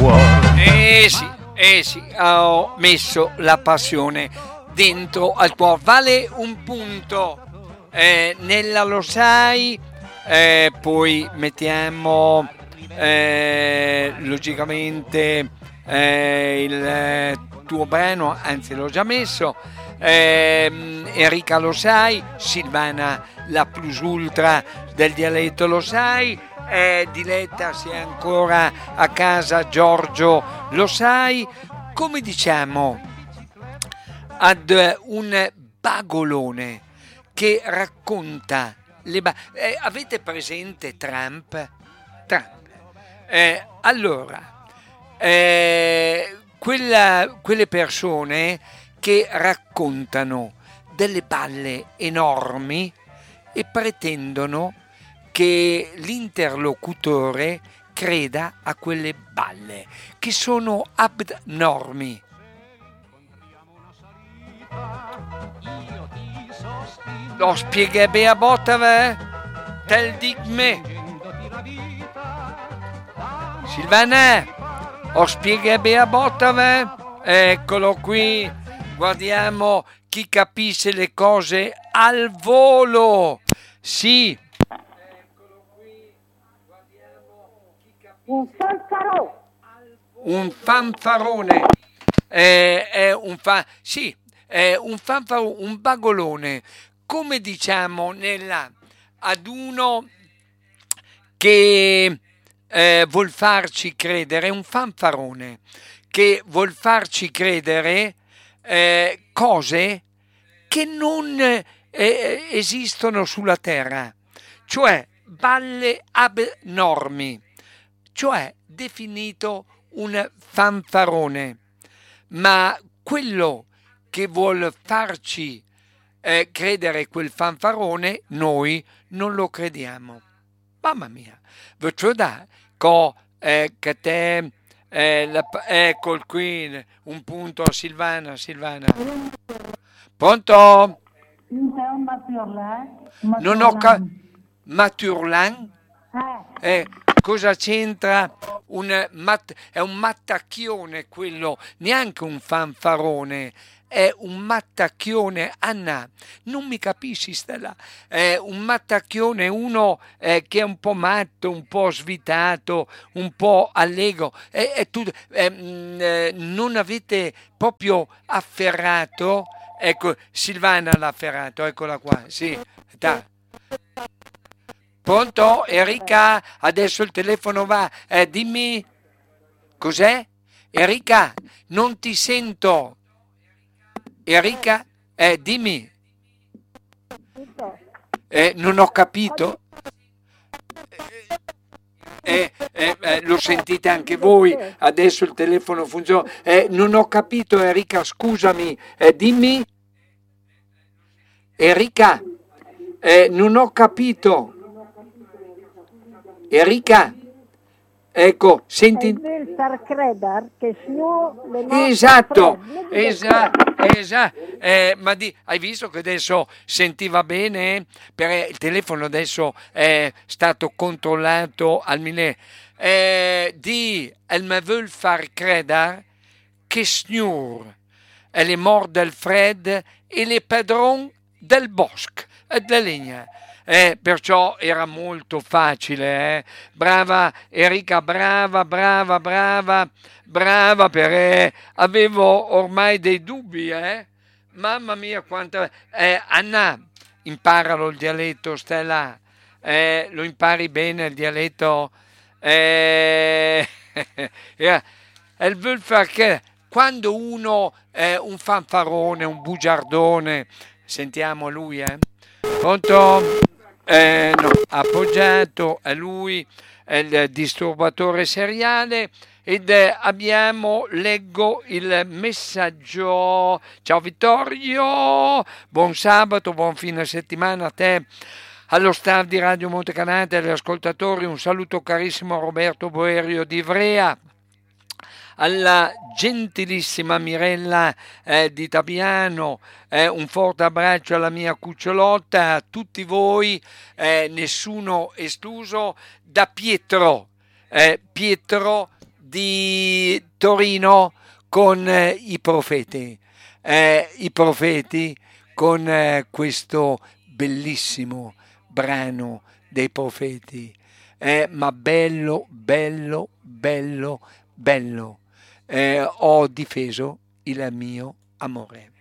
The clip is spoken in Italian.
cuore. Sì, ho messo la passione dentro al cuore. Vale un punto nella lo sai, poi mettiamo logicamente il tuo brano, anzi l'ho già messo. Enrica lo sai, Silvana la plus ultra del dialetto lo sai, Diletta sei ancora a casa, Giorgio lo sai. Come diciamo ad un bagolone che racconta avete presente Trump? Allora quelle persone che raccontano delle balle enormi e pretendono che l'interlocutore creda a quelle balle che sono abnormi. Lo spiegherebbe a bottave? Tel dic me. Silvana, lo spiegherebbe a bottave? Eccolo qui, guardiamo chi capisce le cose al volo. Sì. Eccolo qui, guardiamo chi capisce. Un fanfarone. È un fanfarone, un bagolone. Come diciamo ad uno che vuol farci credere, un fanfarone che vuol farci credere cose che non esistono sulla terra, cioè balle abnormi, cioè definito un fanfarone. Ma quello che vuol farci credere quel fanfarone, noi non lo crediamo. Mamma mia, voglio dare che te ecco qui un punto a Silvana. Pronto? Non ho Maturlan? Cosa c'entra? È un mattacchione quello, neanche un fanfarone. È un mattacchione, Anna, non mi capisci Stella, è un mattacchione, uno che è un po' matto, un po' svitato, un po' allegro, non avete proprio afferrato, ecco Silvana l'ha afferrato, eccola qua, sì, pronto Enrica, adesso il telefono va, dimmi, cos'è? Enrica, non ti sento. Enrica, dimmi. Non ho capito. Lo sentite anche voi, adesso il telefono funziona. Non ho capito Enrica, scusami, dimmi. Enrica, non ho capito. Enrica. Ecco, senti. Esatto. Ma hai visto che adesso sentiva bene? Il telefono adesso è stato controllato al mille. Elle me veut far credere che signor elle est mort del fred e le padron del bosco e della legna. Perciò era molto facile, brava Enrica, brava, perché avevo ormai dei dubbi, mamma mia quanta. Anna, imparalo il dialetto, Stella, lo impari bene il dialetto? Elle veut faire che quando uno è un fanfarone, un bugiardone, sentiamo lui, pronto? No, appoggiato a lui è il disturbatore seriale ed leggo il messaggio. Ciao Vittorio, buon sabato, buon fine settimana a te, allo staff di Radio Montecanate, agli ascoltatori, un saluto carissimo a Roberto Boerio di Ivrea, alla gentilissima Mirella di Tabiano, un forte abbraccio alla mia cucciolotta, a tutti voi, nessuno escluso, da Pietro di Torino con i profeti. I profeti con questo bellissimo brano dei profeti. Ma bello, bello, bello, bello. Ho difeso il mio amore.